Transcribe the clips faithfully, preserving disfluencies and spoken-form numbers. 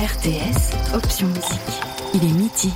R T S, option musique. Il est midi.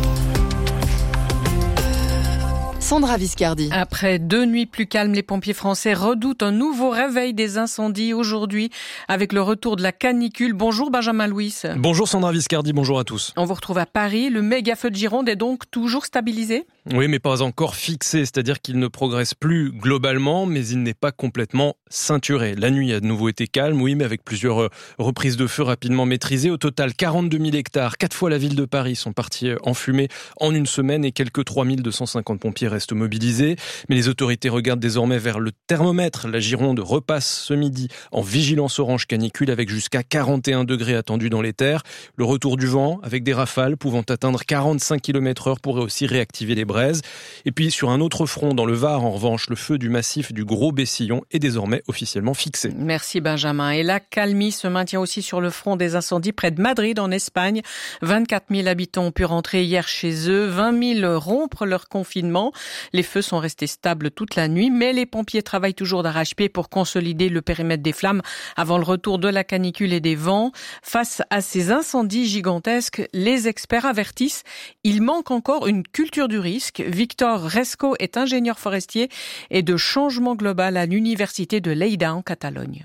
Sandra Viscardi. Après deux nuits plus calmes, les pompiers français redoutent un nouveau réveil des incendies aujourd'hui avec le retour de la canicule. Bonjour Benjamin Louis. Bonjour Sandra Viscardi, bonjour à tous. On vous retrouve à Paris. Le méga feu de Gironde est donc toujours stabilisé ? Oui, mais pas encore fixé, c'est-à-dire qu'il ne progresse plus globalement, mais il n'est pas complètement ceinturé. La nuit a de nouveau été calme, oui, mais avec plusieurs reprises de feu rapidement maîtrisées. Au total, quarante-deux mille hectares, quatre fois la ville de Paris, sont partis en fumée en une semaine et quelques trois mille deux cent cinquante pompiers restent mobilisés. Mais les autorités regardent désormais vers le thermomètre. La Gironde repasse ce midi en vigilance orange canicule avec jusqu'à quarante et un degrés attendus dans les terres. Le retour du vent, avec des rafales pouvant atteindre quarante-cinq kilomètres heure, pourrait aussi réactiver les braises. Et puis sur un autre front, dans le Var, en revanche, le feu du massif du Gros Bessillon est désormais officiellement fixé. Merci Benjamin. Et la calmie se maintient aussi sur le front des incendies près de Madrid, en Espagne. vingt-quatre mille habitants ont pu rentrer hier chez eux, vingt mille rompre leur confinement. Les feux sont restés stables toute la nuit, mais les pompiers travaillent toujours d'arrache-pied pour consolider le périmètre des flammes avant le retour de la canicule et des vents. Face à ces incendies gigantesques, les experts avertissent, il manque encore une culture du risque. Victor Resco est ingénieur forestier et de changement global à l'université de Lleida en Catalogne.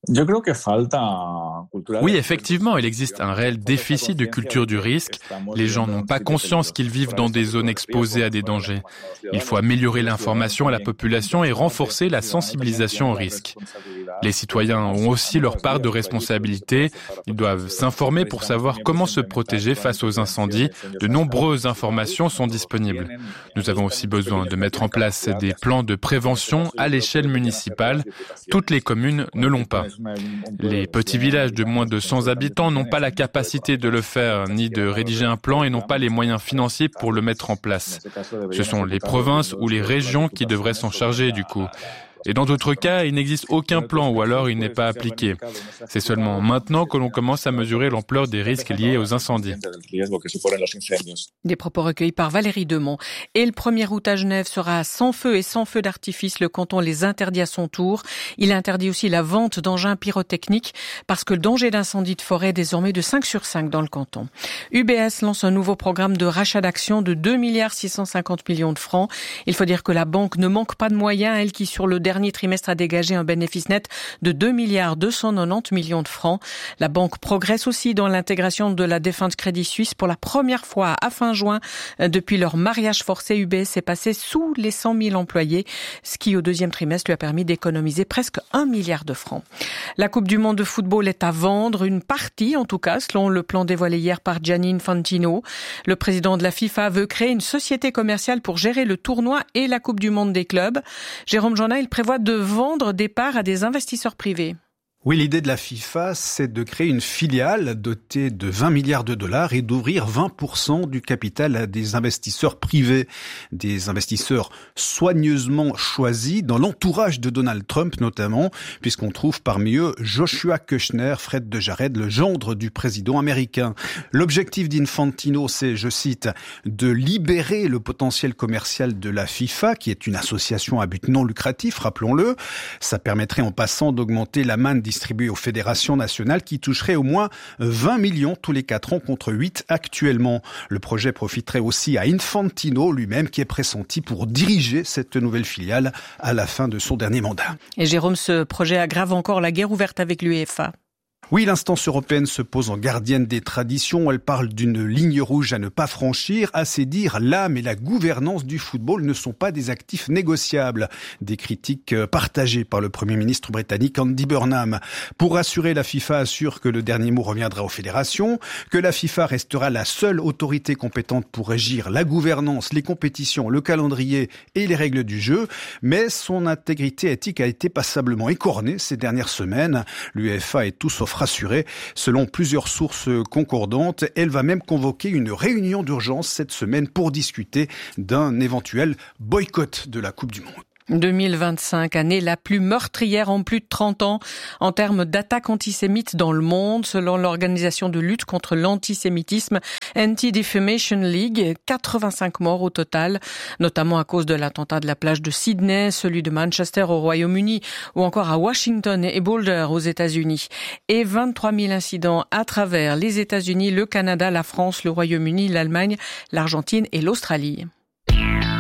Oui, effectivement, il existe un réel déficit de culture du risque. Les gens n'ont pas conscience qu'ils vivent dans des zones exposées à des dangers. Il faut améliorer l'information à la population et renforcer la sensibilisation au risque. Les citoyens ont aussi leur part de responsabilité. Ils doivent s'informer pour savoir comment se protéger face aux incendies. De nombreuses informations sont disponibles. Nous avons aussi besoin de mettre en place des plans de prévention à l'échelle municipale. Toutes les communes ne l'ont pas. Les petits villages de moins de cent habitants n'ont pas la capacité de le faire, ni de rédiger un plan et n'ont pas les moyens financiers pour le mettre en place. Ce sont les provinces ou les régions qui devraient s'en charger du coup. Et dans d'autres cas, il n'existe aucun plan ou alors il n'est pas appliqué. C'est seulement maintenant que l'on commence à mesurer l'ampleur des risques liés aux incendies. Des propos recueillis par Valérie Demont. Et le premier août à Genève sera sans feu et sans feu d'artifice. Le canton les interdit à son tour. Il interdit aussi la vente d'engins pyrotechniques parce que le danger d'incendie de forêt est désormais de cinq sur cinq dans le canton. U B S lance un nouveau programme de rachat d'actions de deux milliards six cent cinquante millions de francs. Il faut dire que la banque ne manque pas de moyens, elle qui sur le dernier trimestre a dégagé un bénéfice net de deux milliards deux cent quatre-vingt-dix millions de francs. La banque progresse aussi dans l'intégration de la défunte Crédit Suisse pour la première fois à fin juin. Depuis leur mariage forcé, U B S est passé sous les cent mille employés, ce qui au deuxième trimestre lui a permis d'économiser presque un milliard de francs. La Coupe du monde de football est à vendre, une partie en tout cas, selon le plan dévoilé hier par Gianni Infantino. Le président de la FIFA veut créer une société commerciale pour gérer le tournoi et la Coupe du monde des clubs. Jérôme Jeannin, il prévoit de vendre des parts à des investisseurs privés. Oui, l'idée de la FIFA, c'est de créer une filiale dotée de vingt milliards de dollars et d'ouvrir vingt pour cent du capital à des investisseurs privés. Des investisseurs soigneusement choisis dans l'entourage de Donald Trump notamment, puisqu'on trouve parmi eux Joshua Kushner, Fred de Jared, le gendre du président américain. L'objectif d'Infantino, c'est, je cite, de libérer le potentiel commercial de la FIFA, qui est une association à but non lucratif, rappelons-le. Ça permettrait en passant d'augmenter la manne distribué aux fédérations nationales qui toucherait au moins vingt millions tous les quatre ans contre huit actuellement. Le projet profiterait aussi à Infantino lui-même qui est pressenti pour diriger cette nouvelle filiale à la fin de son dernier mandat. Et Jérôme, ce projet aggrave encore la guerre ouverte avec l'UEFA. Oui, l'instance européenne se pose en gardienne des traditions. Elle parle d'une ligne rouge à ne pas franchir. À ses dires, l'âme et la gouvernance du football ne sont pas des actifs négociables. Des critiques partagées par le Premier ministre britannique Andy Burnham. Pour rassurer, la FIFA assure que le dernier mot reviendra aux fédérations, que la FIFA restera la seule autorité compétente pour régir la gouvernance, les compétitions, le calendrier et les règles du jeu. Mais son intégrité éthique a été passablement écornée ces dernières semaines. L'UEFA est tout sauf rassurée. Selon plusieurs sources concordantes, elle va même convoquer une réunion d'urgence cette semaine pour discuter d'un éventuel boycott de la Coupe du Monde. deux mille vingt-cinq, année la plus meurtrière en plus de trente ans en termes d'attaques antisémites dans le monde, selon l'organisation de lutte contre l'antisémitisme Anti-Defamation League. quatre-vingt-cinq morts au total, notamment à cause de l'attentat de la plage de Sydney, celui de Manchester au Royaume-Uni ou encore à Washington et Boulder aux États-Unis. Et vingt-trois mille incidents à travers les États-Unis, le Canada, la France, le Royaume-Uni, l'Allemagne, l'Argentine et l'Australie.